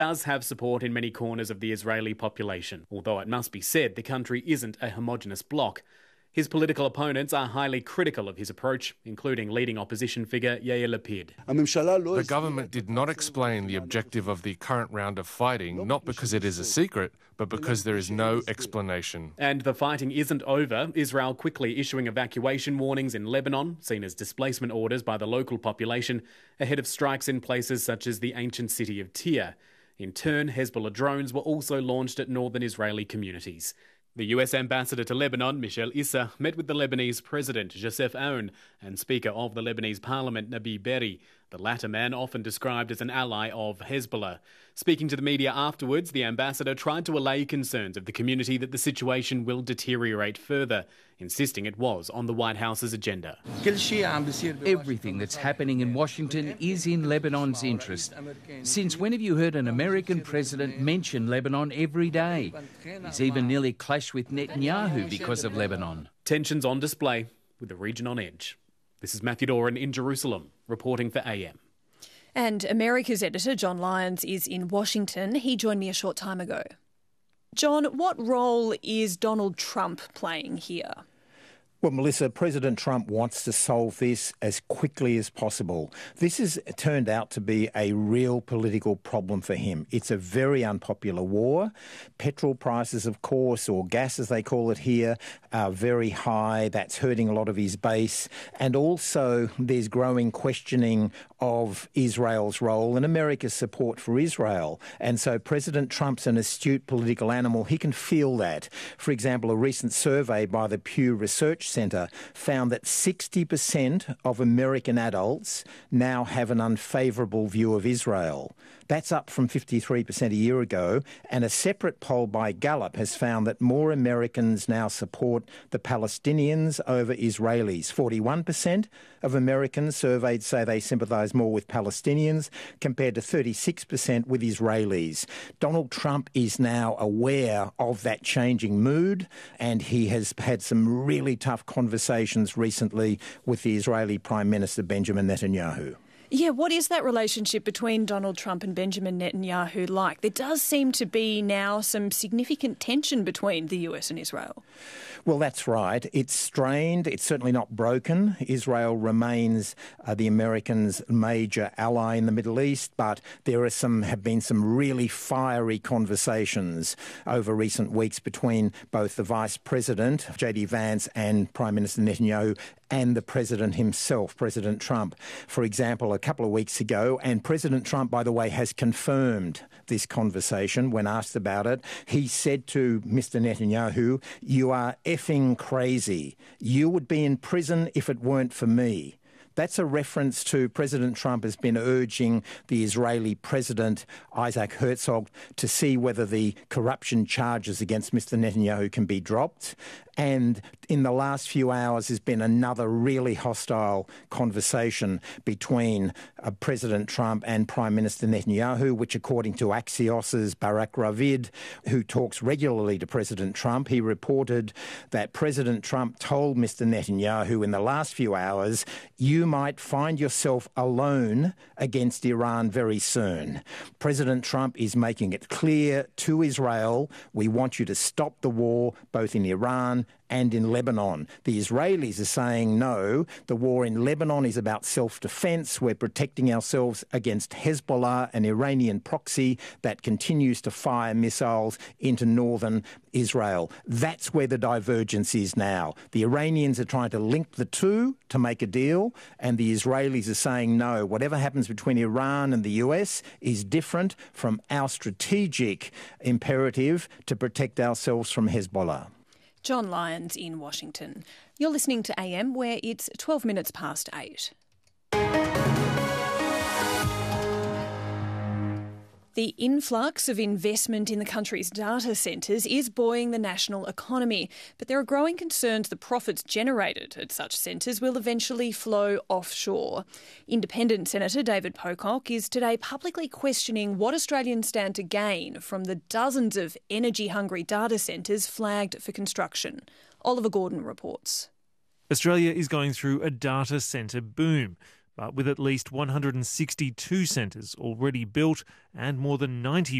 does have support in many corners of the Israeli population, although it must be said the country isn't a homogenous bloc. His political opponents are highly critical of his approach, including leading opposition figure Yair Lapid. The government did not explain the objective of the current round of fighting, not because it is a secret, but because there is no explanation. And the fighting isn't over. Israel quickly issuing evacuation warnings in Lebanon, seen as displacement orders by the local population, ahead of strikes in places such as the ancient city of Tyre. In turn, Hezbollah drones were also launched at northern Israeli communities. The US ambassador to Lebanon, Michel Issa, met with the Lebanese president, Joseph Aoun, and Speaker of the Lebanese parliament, Nabi Berri, the latter man often described as an ally of Hezbollah. Speaking to the media afterwards, the ambassador tried to allay concerns of the community that the situation will deteriorate further, insisting it was on the White House's agenda. Everything that's happening in Washington is in Lebanon's interest. Since when have you heard an American president mention Lebanon every day? He's even nearly clashed with Netanyahu because of Lebanon. Tensions on display, with the region on edge. This is Matthew Doran in Jerusalem, reporting for AM. And America's editor, John Lyons, is in Washington. He joined me a short time ago. John, what role is Donald Trump playing here? Well, Melissa, President Trump wants to solve this as quickly as possible. This has turned out to be a real political problem for him. It's a very unpopular war. Petrol prices, of course, or gas as they call it here, are very high. That's hurting a lot of his base. And also there's growing questioning of Israel's role and America's support for Israel. And so President Trump's an astute political animal. He can feel that. For example, a recent survey by the Pew Research Centre found that 60% of American adults now have an unfavourable view of Israel. That's up from 53% a year ago, and a separate poll by Gallup has found that more Americans now support the Palestinians over Israelis. 41% of Americans surveyed say they sympathise more with Palestinians compared to 36% with Israelis. Donald Trump is now aware of that changing mood, and he has had some really tough conversations recently with the Israeli Prime Minister Benjamin Netanyahu. Yeah, what is that relationship between Donald Trump and Benjamin Netanyahu like? There does seem to be now some significant tension between the US and Israel. Well, that's right. It's strained. It's certainly not broken. Israel remains the Americans' major ally in the Middle East, but there have been some really fiery conversations over recent weeks between both the Vice President, J.D. Vance, and Prime Minister Netanyahu, and the President himself, President Trump. For example, a couple of weeks ago, and President Trump, by the way, has confirmed this conversation when asked about it. He said to Mr. Netanyahu, "You are effing crazy. You would be in prison if it weren't for me." That's a reference to President Trump has been urging the Israeli President, Isaac Herzog, to see whether the corruption charges against Mr. Netanyahu can be dropped. And in the last few hours, there's been another really hostile conversation between President Trump and Prime Minister Netanyahu, which according to Axios's Barak Ravid, who talks regularly to President Trump, he reported that President Trump told Mr. Netanyahu in the last few hours, "You might find yourself alone against Iran very soon." President Trump is making it clear to Israel, we want you to stop the war, both in Iran and in Lebanon. The Israelis are saying, no, the war in Lebanon is about self-defense. We're protecting ourselves against Hezbollah, an Iranian proxy that continues to fire missiles into northern Israel. That's where the divergence is now. The Iranians are trying to link the two to make a deal, and the Israelis are saying, no, whatever happens between Iran and the US is different from our strategic imperative to protect ourselves from Hezbollah. John Lyons in Washington. You're listening to AM, where it's 12 minutes past 8. The influx of investment in the country's data centres is buoying the national economy, but there are growing concerns the profits generated at such centres will eventually flow offshore. Independent Senator David Pocock is today publicly questioning what Australians stand to gain from the dozens of energy-hungry data centres flagged for construction. Oliver Gordon reports. Australia is going through a data centre boom, But with at least 162 centres already built and more than 90